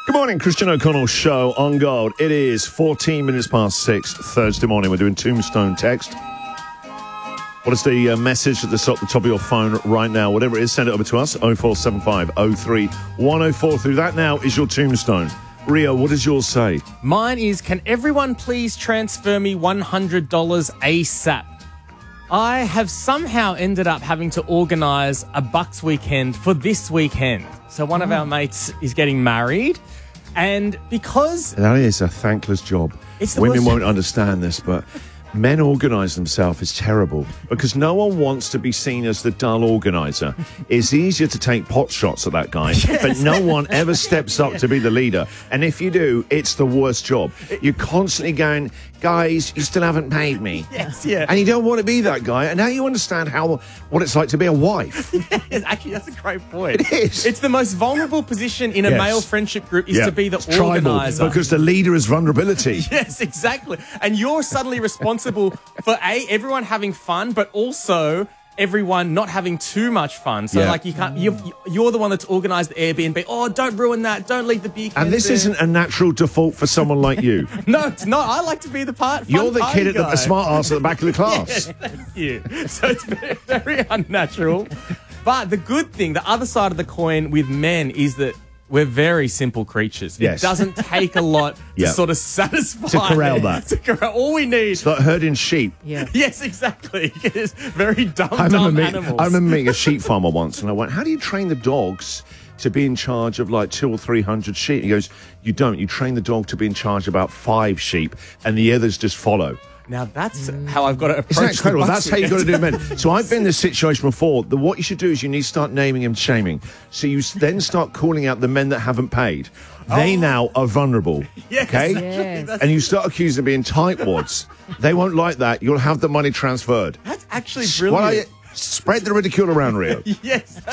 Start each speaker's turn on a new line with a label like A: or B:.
A: Good morning, Christian O'Connell Show on Gold. It is 14 minutes past 6 Thursday morning. We're doing Tombstone Text. What is the message at the top of your phone right now? Whatever it is, send it over to us, 0475 03 104. Through that now is your Tombstone. Rio, what does yours say?
B: Mine is, can everyone please transfer me $100 ASAP? I have somehow ended up having to organise a Bucks weekend for this weekend. So one of our mates is getting married, and because...
A: That is a thankless job. Women won't understand this, but men organise themselves is terrible because no one wants to be seen as the dull organiser. It's easier to take pot shots at that guy, but no one ever steps up to be the leader. And if you do, it's the worst job. You're constantly going, guys, you still haven't paid me.
B: Yes, yeah.
A: And you don't want to be that guy. And now you understand what it's like to be a wife.
B: Yes, actually, that's a great point.
A: It is.
B: It's the most vulnerable position in a male friendship group is to be the organiser.
A: Because the leader is vulnerability.
B: Yes, exactly. And you're suddenly responsible for everyone having fun, but also everyone not having too much fun. So like you can't. You're the one that's organised the Airbnb. Oh, don't ruin that. Don't leave the beer cans
A: And this
B: there.
A: isn't a natural default for someone like you.
B: No, it's not. I like to be the part.
A: You're the kid at the smart ass at the back of the class.
B: Yeah, thank you. So it's very, very unnatural. But the good thing, the other side of the coin with men is that we're very simple creatures.
A: Yes.
B: It doesn't take a lot to sort of satisfy.
A: To corral that.
B: To corral. All we need.
A: It's like herding sheep.
C: Yeah.
B: Yes, exactly. It's very dumb animals.
A: I remember meeting a sheep farmer once, and I went, how do you train the dogs to be in charge of like 200 or 300 sheep? He goes, you don't. You train the dog to be in charge of about 5 sheep, and the others just follow.
B: Now, that's how I've got to approach
A: Isn't that incredible?
B: the
A: That's how you've got to do men. So I've been in this situation before. What you should do is you need to start naming and shaming. So you then start calling out the men that haven't paid. They now are vulnerable.
B: Yes,
A: okay?
C: Yes.
A: And you start accusing them of being tightwads. They won't like that. You'll have the money transferred.
B: That's actually brilliant.
A: Spread the ridicule around, Rio.
B: Yes.